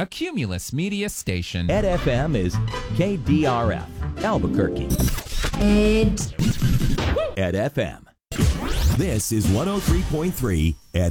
a Cumulus Media station. Ed FM is KDRF, Albuquerque. Ed FM. This is 103.3 Ed